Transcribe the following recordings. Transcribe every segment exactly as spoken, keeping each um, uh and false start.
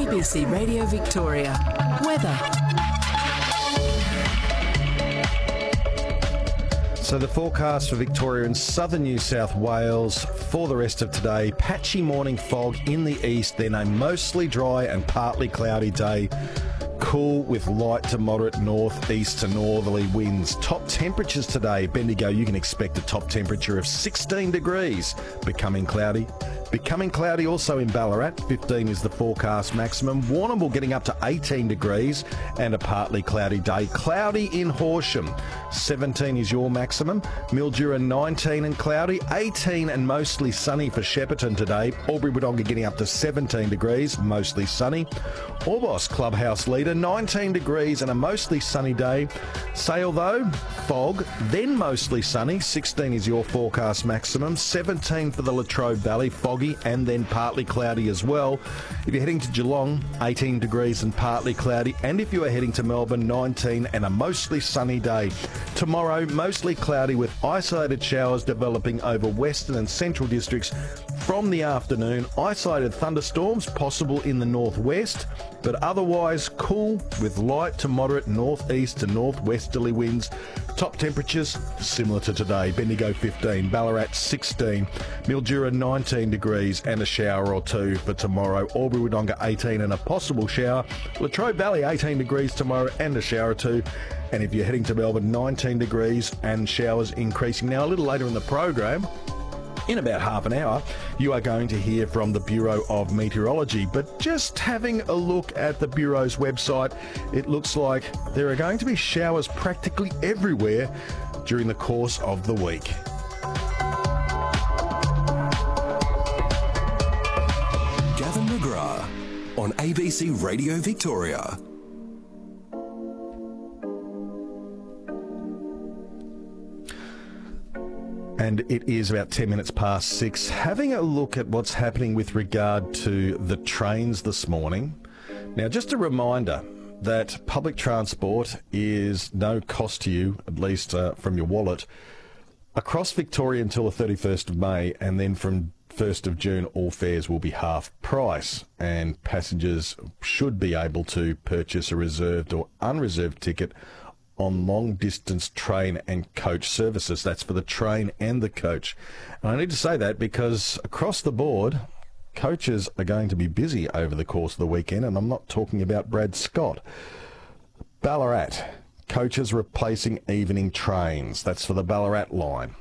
B C Radio Victoria. Weather. So the forecast for Victoria and southern New South Wales for the rest of today, patchy morning fog in the east, then a mostly dry and partly cloudy day. Cool with light to moderate north-east to northerly winds. Top temperatures today, Bendigo, you can expect a top temperature of sixteen degrees. Becoming cloudy. Becoming cloudy also in Ballarat. fifteen is the forecast maximum. Warrnambool getting up to eighteen degrees and a partly cloudy day. Cloudy in Horsham. seventeen is your maximum. Mildura nineteen and cloudy. eighteen and mostly sunny for Shepparton today. Albury-Wodonga getting up to seventeen degrees, mostly sunny. Orbost Clubhouse Leader, nineteen degrees and a mostly sunny day. Sale though, fog, then mostly sunny. sixteen is your forecast maximum. seventeen for the Latrobe Valley, foggy and then partly cloudy as well. If you're heading to Geelong, eighteen degrees and partly cloudy. And if you are heading to Melbourne, nineteen and a mostly sunny day. Tomorrow, mostly cloudy with isolated showers developing over western and central districts from the afternoon. Isolated thunderstorms possible in the northwest, but otherwise cool with light to moderate northeast to northwesterly winds. Top temperatures similar to today. Bendigo fifteen, Ballarat sixteen, Mildura nineteen degrees and a shower or two for tomorrow. Albury-Wodonga eighteen and a possible shower. Latrobe Valley eighteen degrees tomorrow and a shower or two. And if you're heading to Melbourne, nineteen degrees and showers increasing. Now, a little later in the program, in about half an hour, you are going to hear from the Bureau of Meteorology. But just having a look at the Bureau's website, it looks like there are going to be showers practically everywhere during the course of the week. Gavin McGrath on A B C Radio Victoria. And it is about ten minutes past six. Having a look at what's happening with regard to the trains this morning. Now, just a reminder that public transport is no cost to you, at least uh, from your wallet, across Victoria until the thirty-first of May, and then from first of June, all fares will be half price, and passengers should be able to purchase a reserved or unreserved ticket on long-distance train and coach services. That's for the train and the coach. And I need to say that because across the board, coaches are going to be busy over the course of the weekend, and I'm not talking about Brad Scott. Ballarat, coaches replacing evening trains. That's for the Ballarat line.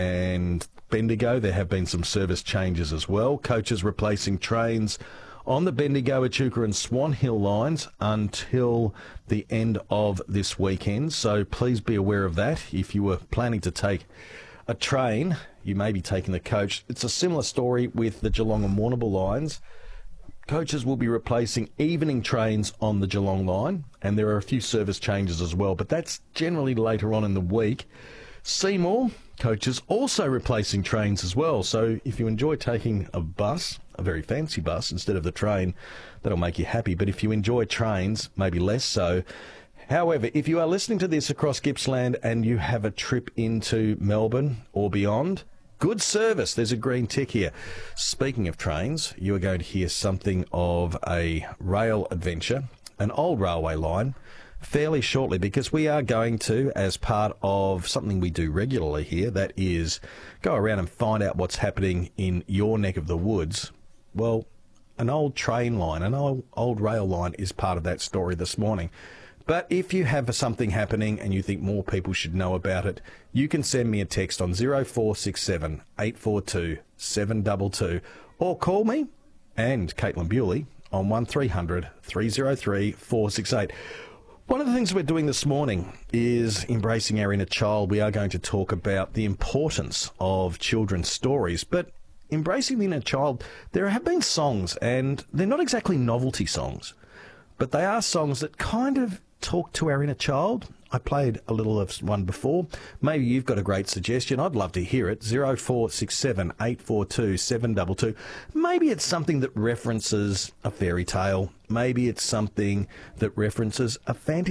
And Bendigo, there have been some service changes as well. Coaches replacing trains on the Bendigo, Echuca and Swan Hill lines until the end of this weekend. So please be aware of that. If you were planning to take a train, you may be taking the coach. It's a similar story with the Geelong and Warrnambool lines. Coaches will be replacing evening trains on the Geelong line, and there are a few service changes as well, but that's generally later on in the week. Seymour, coaches also replacing trains as well. So if you enjoy taking a bus, a very fancy bus, instead of the train, that'll make you happy. But if you enjoy trains, maybe less so. However, if you are listening to this across Gippsland and you have a trip into Melbourne or beyond, good service. There's a green tick here. Speaking of trains, you are going to hear something of a rail adventure, an old railway line, fairly shortly, because we are going to, as part of something we do regularly here, that is go around and find out what's happening in your neck of the woods. Well, an old train line, an old, old rail line is part of that story this morning. But if you have something happening and you think more people should know about it, you can send me a text on zero four six seven, eight four two, seven two two or call me and Caitlin Bewley on one three hundred, three oh three, four six eight. One of the things we're doing this morning is embracing our inner child. We are going to talk about the importance of children's stories, but embracing the inner child, there have been songs, and they're not exactly novelty songs, but they are songs that kind of talk to our inner child. I played a little of one before. Maybe you've got a great suggestion. I'd love to hear it. zero four six seven, eight four two, seven two two. Maybe it's something that references a fairy tale. Maybe it's something that references a fantasy